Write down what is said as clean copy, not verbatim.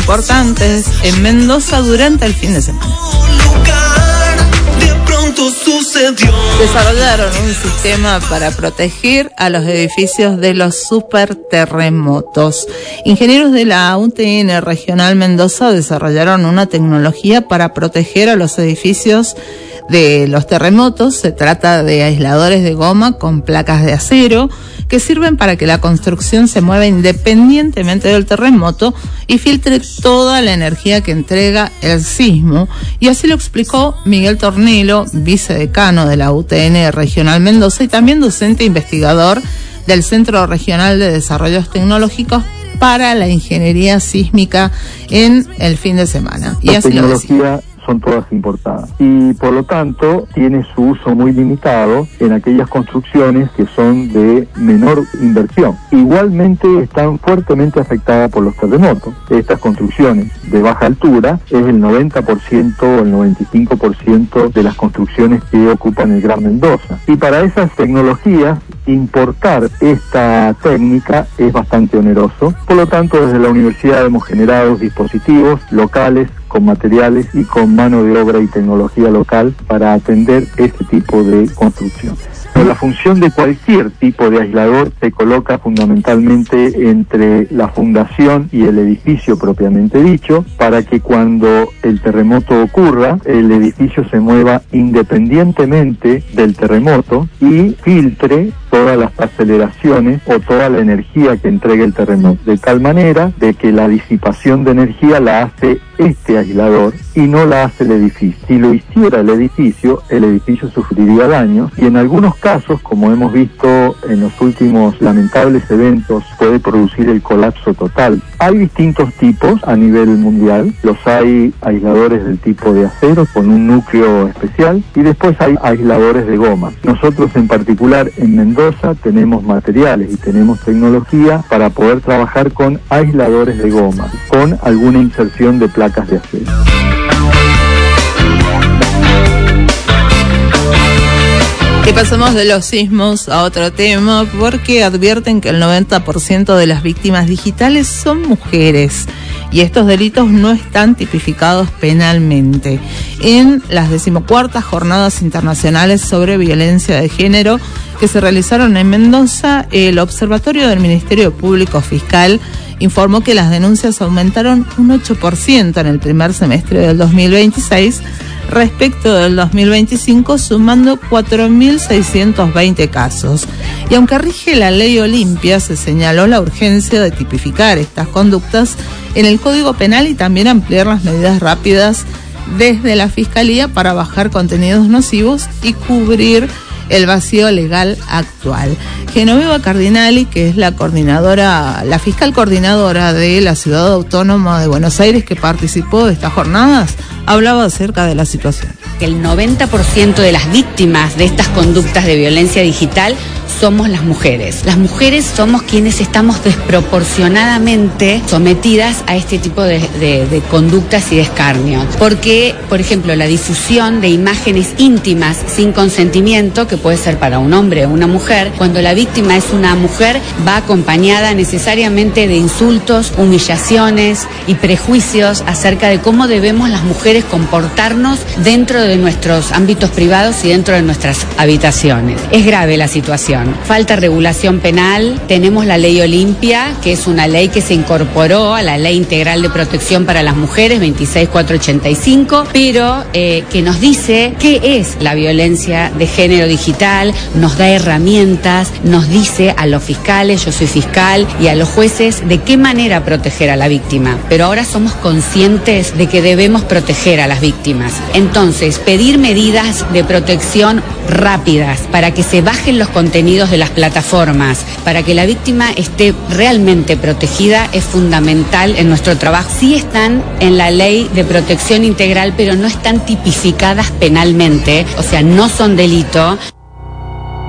importantes en Mendoza durante el fin de semana. Desarrollaron un sistema para proteger a los edificios de los superterremotos. Ingenieros de la UTN Regional Mendoza desarrollaron una tecnología para proteger a los edificios de los terremotos. Se trata de aisladores de goma con placas de acero que sirven para que la construcción se mueva independientemente del terremoto y filtre toda la energía que entrega el sismo. Y así lo explicó Miguel Tornelo, vicedecano de la UTN Regional Mendoza y también docente e investigador del Centro Regional de Desarrollos Tecnológicos para la Ingeniería Sísmica en el fin de semana. Y así lo decía. Son todas importadas y por lo tanto tiene su uso muy limitado en aquellas construcciones que son de menor inversión. Igualmente están fuertemente afectadas por los terremotos. Estas construcciones de baja altura es el 90% o el 95% de las construcciones que ocupan el Gran Mendoza. Y para esas tecnologías importar esta técnica es bastante oneroso. Por lo tanto, desde la universidad hemos generado dispositivos locales con materiales y con mano de obra y tecnología local para atender este tipo de construcción. La función de cualquier tipo de aislador se coloca fundamentalmente entre la fundación y el edificio propiamente dicho, para que cuando el terremoto ocurra, el edificio se mueva independientemente del terremoto y filtre todas las aceleraciones o toda la energía que entregue el terremoto, de tal manera de que la disipación de energía la hace este aislador y no la hace el edificio. Si lo hiciera el edificio sufriría daños y en algunos casos, como hemos visto en los últimos lamentables eventos, puede producir el colapso total. Hay distintos tipos a nivel mundial. Los hay aisladores del tipo de acero con un núcleo especial y después hay aisladores de goma. Nosotros en particular en Mendoza tenemos materiales y tenemos tecnología para poder trabajar con aisladores de goma, con alguna inserción de placas de acero. Y pasamos de los sismos a otro tema porque advierten que el 90% de las víctimas digitales son mujeres y estos delitos no están tipificados penalmente. En las 14ª Jornadas Internacionales sobre Violencia de Género que se realizaron en Mendoza, el Observatorio del Ministerio Público Fiscal informó que las denuncias aumentaron un 8% en el primer semestre del 2026 respecto del 2025, sumando 4.620 casos. Y aunque rige la ley Olimpia, se señaló la urgencia de tipificar estas conductas en el Código Penal y también ampliar las medidas rápidas desde la Fiscalía para bajar contenidos nocivos y cubrir el vacío legal actual. Genoveva Cardinali, que es la fiscal coordinadora de la Ciudad Autónoma de Buenos Aires que participó de estas jornadas, hablaba acerca de la situación. El 90% de las víctimas de estas conductas de violencia digital somos las mujeres. Las mujeres somos quienes estamos desproporcionadamente sometidas a este tipo de conductas y de escarnios. Porque, por ejemplo, la difusión de imágenes íntimas sin consentimiento, que puede ser para un hombre o una mujer, cuando la víctima es una mujer, va acompañada necesariamente de insultos, humillaciones y prejuicios acerca de cómo debemos las mujeres comportarnos dentro de nuestros ámbitos privados y dentro de nuestras habitaciones. Es grave la situación. Falta regulación penal. Tenemos la ley Olimpia, que es una ley que se incorporó a la Ley Integral de Protección para las Mujeres, 26485, pero que nos dice qué es la violencia de género digital, nos da herramientas, nos dice a los fiscales, yo soy fiscal, y a los jueces de qué manera proteger a la víctima. Pero ahora somos conscientes de que debemos proteger a las víctimas. Entonces, pedir medidas de protección rápidas para que se bajen los contenidos de las plataformas, para que la víctima esté realmente protegida, es fundamental en nuestro trabajo. Sí están en la Ley de Protección Integral, pero no están tipificadas penalmente, o sea, no son delito.